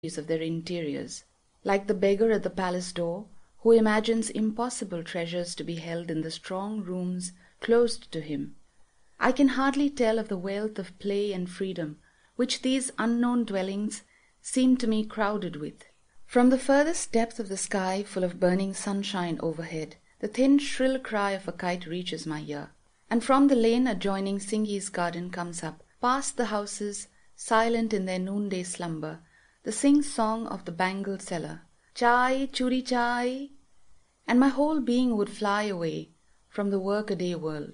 of their interiors, like the beggar at the palace door, who imagines impossible treasures to be held in the strong rooms closed to him. I can hardly tell of the wealth of play and freedom which these unknown dwellings seem to me crowded with. From the furthest depth of the sky, full of burning sunshine overhead, the thin, shrill cry of a kite reaches my ear, and from the lane adjoining Singhi's garden comes up, past the houses, silent in their noonday slumber, the sing-song of the bangle seller, "Chai, churi chai," and my whole being would fly away from the work-a-day world.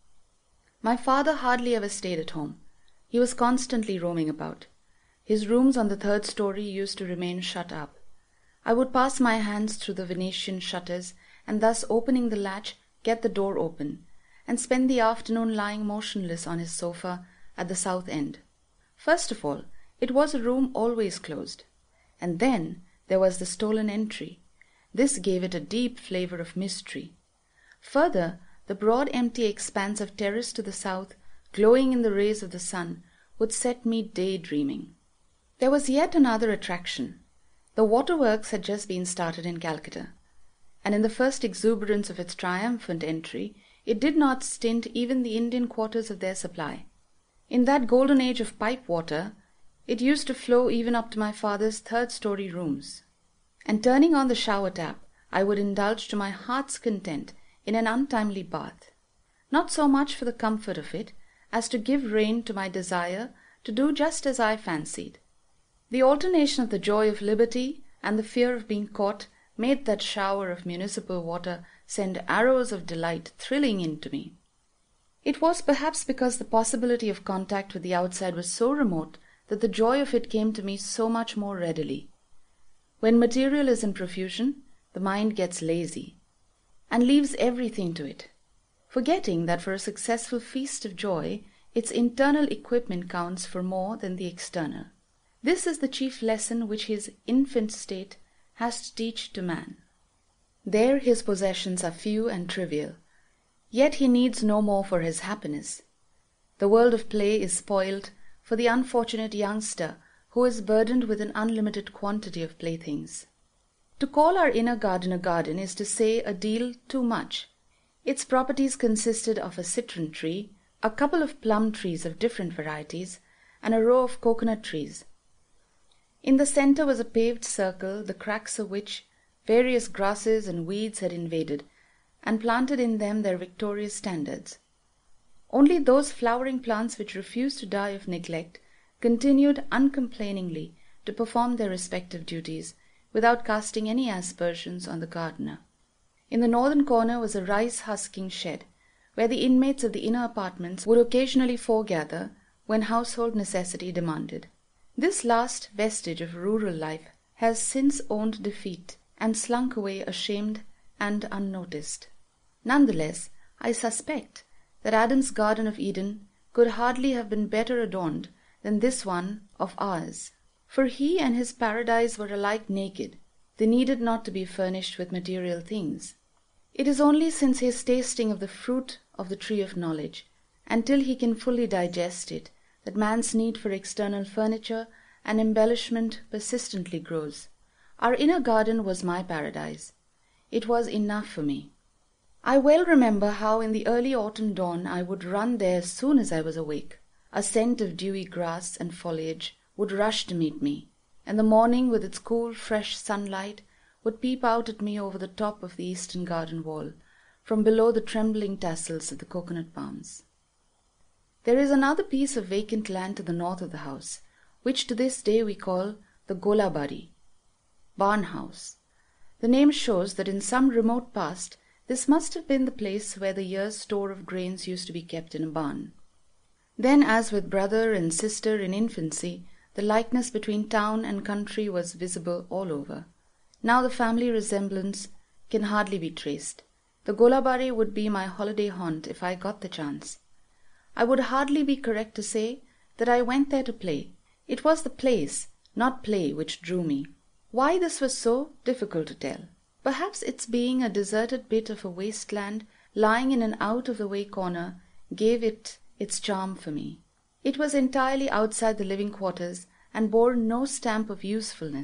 My father hardly ever stayed at home. He was constantly roaming about. His rooms on the third story used to remain shut up. I would pass my hands through the Venetian shutters, and thus opening the latch, get the door open, and spend the afternoon lying motionless on his sofa at the south end. First of all, it was a room always closed, and then there was the stolen entry. This gave it a deep flavor of mystery. Further, the broad empty expanse of terrace to the south, glowing in the rays of the sun, would set me daydreaming. There was yet another attraction. The waterworks had just been started in Calcutta, and in the first exuberance of its triumphant entry, it did not stint even the Indian quarters of their supply. In that golden age of pipe water, it used to flow even up to my father's third-story rooms. And turning on the shower tap, I would indulge to my heart's content in an untimely bath, not so much for the comfort of it as to give rein to my desire to do just as I fancied. The alternation of the joy of liberty and the fear of being caught made that shower of municipal water send arrows of delight thrilling into me. It was perhaps because the possibility of contact with the outside was so remote that the joy of it came to me so much more readily. When material is in profusion, the mind gets lazy, and leaves everything to it, forgetting that for a successful feast of joy, its internal equipment counts for more than the external. This is the chief lesson which his infant state has to teach to man. There his possessions are few and trivial, yet he needs no more for his happiness. The world of play is spoiled for the unfortunate youngster who is burdened with an unlimited quantity of playthings. To call our inner garden a garden is to say a deal too much. Its properties consisted of a citron tree, a couple of plum trees of different varieties, and a row of coconut trees. In the centre was a paved circle, the cracks of which various grasses and weeds had invaded, and planted in them their victorious standards. Only those flowering plants which refused to die of neglect continued uncomplainingly to perform their respective duties, without casting any aspersions on the gardener. In the northern corner was a rice-husking shed, where the inmates of the inner apartments would occasionally foregather when household necessity demanded. This last vestige of rural life has since owned defeat and slunk away ashamed and unnoticed. Nonetheless, I suspect that Adam's Garden of Eden could hardly have been better adorned than this one of ours. For he and his paradise were alike naked. They needed not to be furnished with material things. It is only since his tasting of the fruit of the tree of knowledge, and till he can fully digest it, that man's need for external furniture and embellishment persistently grows. Our inner garden was my paradise. It was enough for me. I well remember how in the early autumn dawn I would run there as soon as I was awake. A scent of dewy grass and foliage would rush to meet me, and the morning with its cool, fresh sunlight would peep out at me over the top of the eastern garden wall, from below the trembling tassels of the coconut palms. There is another piece of vacant land to the north of the house, which to this day we call the Golabari, barn house. The name shows that in some remote past this must have been the place where the year's store of grains used to be kept in a barn. Then, as with brother and sister in infancy, the likeness between town and country was visible all over. Now the family resemblance can hardly be traced. The Golabari would be my holiday haunt if I got the chance. I would hardly be correct to say that I went there to play. It was the place, not play, which drew me. Why this was so, difficult to tell. Perhaps its being a deserted bit of a wasteland lying in an out-of-the-way corner gave it its charm for me. It was entirely outside the living quarters and bore no stamp of usefulness.